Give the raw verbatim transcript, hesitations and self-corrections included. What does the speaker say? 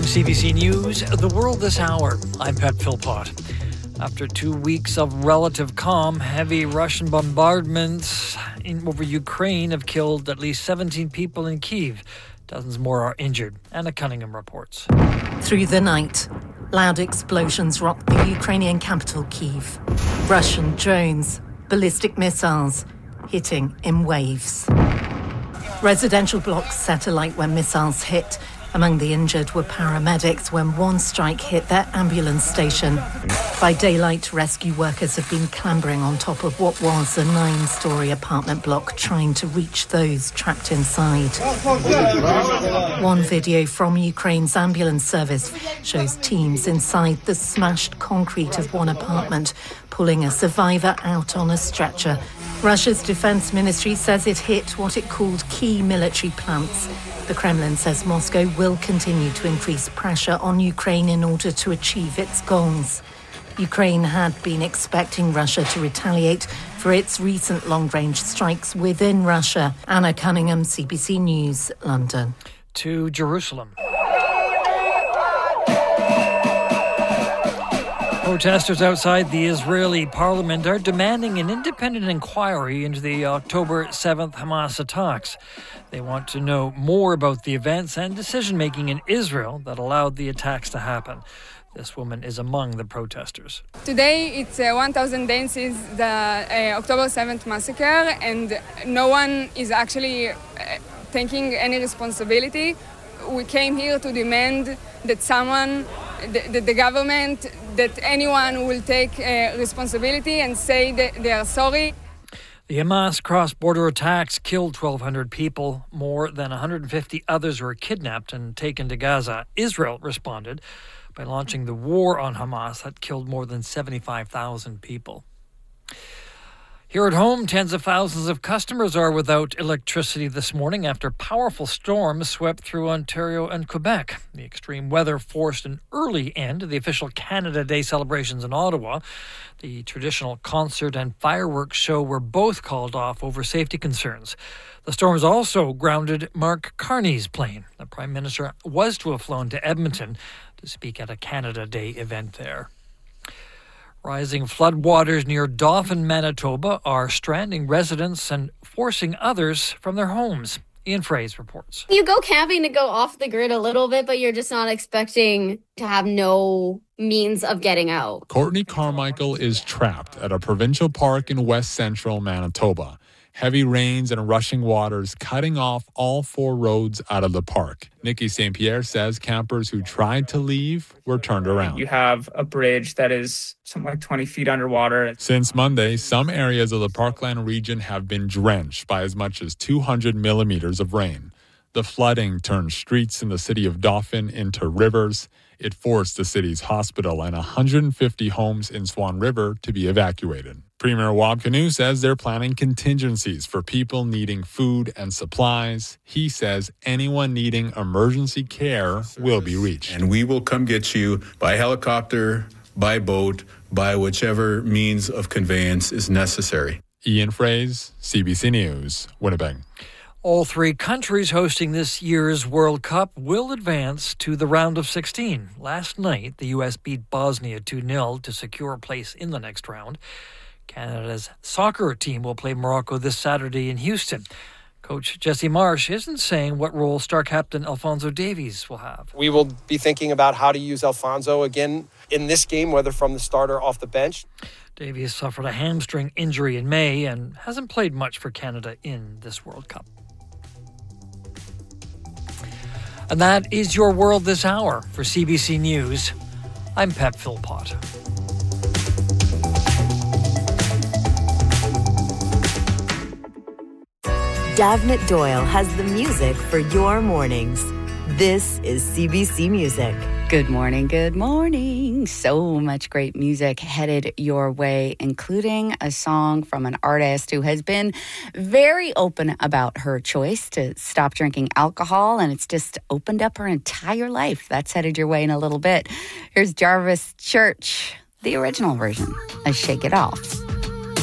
C B C News, The World This Hour. I'm Pat Philpott. After two weeks of relative calm, heavy Russian bombardments in, over Ukraine have killed at least seventeen people in Kyiv. Dozens more are injured. Anna Cunningham reports. Through the night, loud explosions rocked the Ukrainian capital, Kyiv. Russian drones, ballistic missiles, hitting in waves. Residential blocks set alight when missiles hit. Among the injured were paramedics when one strike hit their ambulance station. By daylight, rescue workers have been clambering on top of what was a nine-storey apartment block, trying to reach those trapped inside. One video from Ukraine's ambulance service shows teams inside the smashed concrete of one apartment, pulling a survivor out on a stretcher. Russia's defense ministry says it hit what it called key military plants. The Kremlin says Moscow will continue to increase pressure on Ukraine in order to achieve its goals. Ukraine had been expecting Russia to retaliate for its recent long-range strikes within Russia. Anna Cunningham, C B C News, London. To Jerusalem. Protesters outside the Israeli parliament are demanding an independent inquiry into the October seventh Hamas attacks. They want to know more about the events and decision-making in Israel that allowed the attacks to happen. This woman is among the protesters. Today it's uh, one thousand days since the uh, October seventh massacre, and no one is actually uh, taking any responsibility. We came here to demand that someone, the, the government, that anyone will take uh, responsibility and say that they are sorry. The Hamas cross-border attacks killed twelve hundred people. More than one hundred fifty others were kidnapped and taken to Gaza. Israel responded by launching the war on Hamas that killed more than seventy-five thousand people. Here at home, tens of thousands of customers are without electricity this morning after powerful storms swept through Ontario and Quebec. The extreme weather forced an early end to the official Canada Day celebrations in Ottawa. The traditional concert and fireworks show were both called off over safety concerns. The storms also grounded Mark Carney's plane. The Prime Minister was to have flown to Edmonton to speak at a Canada Day event there. Rising floodwaters near Dauphin, Manitoba are stranding residents and forcing others from their homes. Ian Fraze reports. You go camping to go off the grid a little bit, but you're just not expecting to have no means of getting out. Courtney Carmichael is trapped at a provincial park in west central Manitoba. Heavy rains and rushing waters cutting off all four roads out of the park. Nikki Saint Pierre says campers who tried to leave were turned around. You have a bridge that is something like twenty feet underwater. Since Monday, some areas of the Parkland region have been drenched by as much as two hundred millimeters of rain. The flooding turned streets in the city of Dauphin into rivers. It forced the city's hospital and one hundred fifty homes in Swan River to be evacuated. Premier Wab Kinew says they're planning contingencies for people needing food and supplies. He says anyone needing emergency care will be reached. And we will come get you by helicopter, by boat, by whichever means of conveyance is necessary. Ian Fraze, C B C News, Winnipeg. All three countries hosting this year's World Cup will advance to the round of sixteen. Last night, the U S beat Bosnia two nil to secure a place in the next round. Canada's soccer team will play Morocco this Saturday in Houston. Coach Jesse Marsh isn't saying what role star captain Alphonso Davies will have. We will be thinking about how to use Alphonso again in this game, whether from the start or off the bench. Davies suffered a hamstring injury in May and hasn't played much for Canada in this World Cup. And that is your World This Hour. For C B C News, I'm Pat Philpott. Davnit Doyle has the music for your mornings. This is C B C Music. Good morning, good morning. So much great music headed your way, including a song from an artist who has been very open about her choice to stop drinking alcohol, and it's just opened up her entire life. That's headed your way in a little bit. Here's Jarvis Church, the original version of Shake It Off.